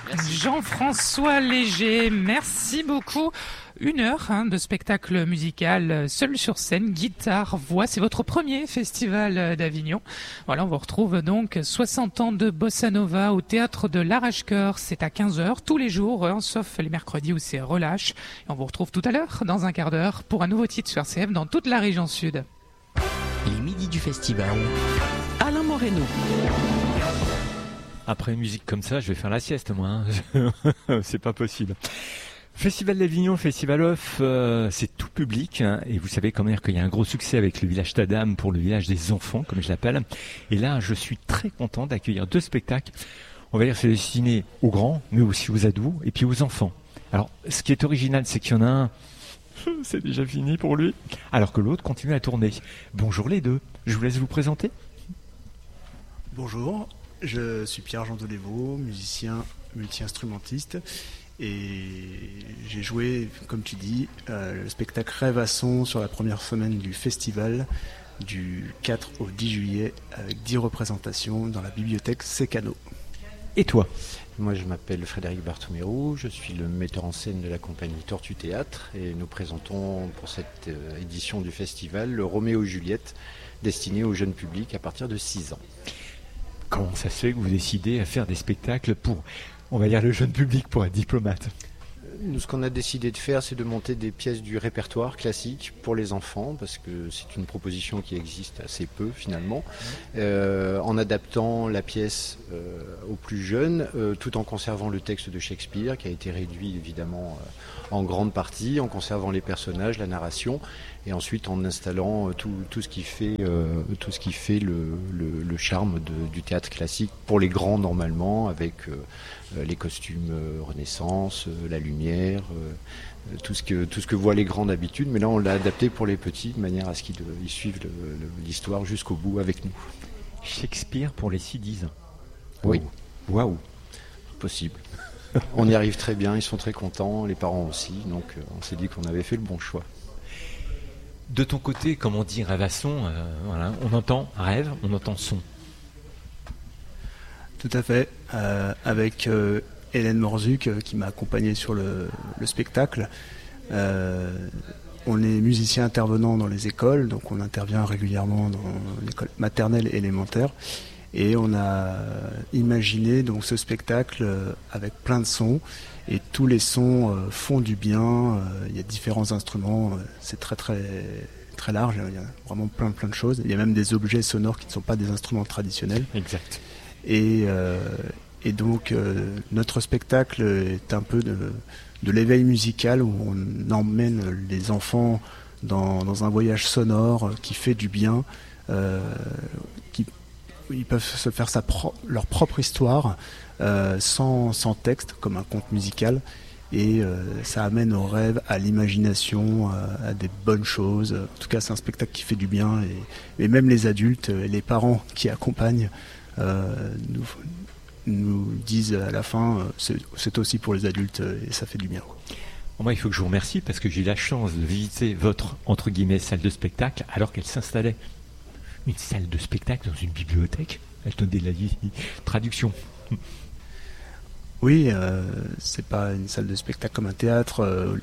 Jean-François Léger, merci beaucoup. 1 heure de spectacle musical seul sur scène, guitare, voix. C'est votre premier festival d'Avignon. Voilà, on vous retrouve donc 60 ans de Bossa Nova au théâtre de l'Arrache-Cœur. C'est à 15h tous les jours, sauf les mercredis où c'est relâche. Et on vous retrouve tout à l'heure, dans un quart d'heure, pour un nouveau titre sur RCF dans toute la région sud. Les midis du festival. Alain Moreno. Après une musique comme ça, je vais faire la sieste, moi. C'est pas possible. Festival d'Avignon, Festival Off, c'est tout public, et vous savez quand même qu'il y a un gros succès avec le village Tadam pour le village des enfants, comme je l'appelle. Et là, je suis très content d'accueillir 2 spectacles. On va dire que c'est destiné aux grands, mais aussi aux ados, et puis aux enfants. Alors, ce qui est original, c'est qu'il y en a un, c'est déjà fini pour lui, alors que l'autre continue à tourner. Bonjour les deux, je vous laisse vous présenter. Bonjour, je suis Pierre-Jean Delévaux, musicien multi-instrumentiste. Et j'ai joué, comme tu dis, le spectacle Rêvasson sur la première semaine du festival du 4 au 10 juillet avec 10 représentations dans la bibliothèque Sécano. Et toi ? Moi je m'appelle Frédéric Bartomeu, je suis le metteur en scène de la compagnie Tortue Théâtre et nous présentons pour cette édition du festival le Roméo et Juliette destiné au jeune public à partir de 6 ans. Comment ça se fait que vous décidez à faire des spectacles pour, on va dire, le jeune public, pour être diplomate ? Nous, ce qu'on a décidé de faire, c'est de monter des pièces du répertoire classique pour les enfants, parce que c'est une proposition qui existe assez peu finalement, en adaptant la pièce aux plus jeunes, tout en conservant le texte de Shakespeare, qui a été réduit évidemment en grande partie, en conservant les personnages, la narration, et ensuite en installant tout ce qui fait le charme du théâtre classique pour les grands normalement, avec les costumes Renaissance, la lumière, tout ce que voient les grands d'habitude, mais là on l'a adapté pour les petits de manière à ce qu'ils suivent l'histoire jusqu'au bout avec nous. Shakespeare pour les 6-10 ans. Oui. Waouh. Possible. On y arrive très bien, ils sont très contents, les parents aussi, donc on s'est dit qu'on avait fait le bon choix. De ton côté, comme on dit Rêvasson, voilà, on entend rêve, on entend son. Tout à fait, avec Hélène Morzuc qui m'a accompagné sur le spectacle. On est musicien intervenant dans les écoles, donc on intervient régulièrement dans l'école maternelle et élémentaire. Et on a imaginé donc ce spectacle avec plein de sons, et tous les sons font du bien. Il y a différents instruments, c'est très très très large, il y a vraiment plein de choses. Il y a même des objets sonores qui ne sont pas des instruments traditionnels. Exact. Et donc notre spectacle est un peu de l'éveil musical, où on emmène les enfants dans un voyage sonore qui fait du bien, ils peuvent se faire leur propre histoire sans texte, comme un conte musical, et ça amène au rêve, à l'imagination, à des bonnes choses. En tout cas, c'est un spectacle qui fait du bien, et même les adultes et les parents qui accompagnent nous disent à la fin, c'est aussi pour les adultes et ça fait du bien. Moi, il faut que je vous remercie parce que j'ai eu la chance de visiter votre, entre guillemets, salle de spectacle alors qu'elle s'installait. Une salle de spectacle dans une bibliothèque. Attendez la traduction. Oui, c'est pas une salle de spectacle comme un théâtre.